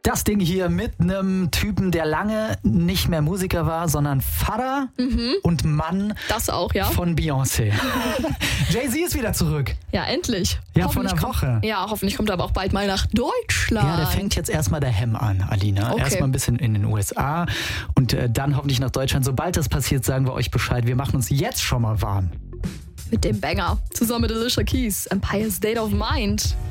Das Ding hier mit einem Typen, der lange nicht mehr Musiker war, sondern Vater und Mann Das auch, ja. von Beyoncé. Jay-Z ist wieder zurück. Ja, endlich. Ja, vor einer Woche. Hoffentlich kommt er aber auch bald mal nach Deutschland. Ja, der fängt jetzt erstmal daheim an, Alina. Okay. Erstmal ein bisschen in den USA und dann hoffentlich nach Deutschland. Sobald das passiert, sagen wir euch Bescheid. Wir machen uns jetzt schon mal warm. Mit dem Banger. Zusammen mit Alicia Keys. Empire State of Mind.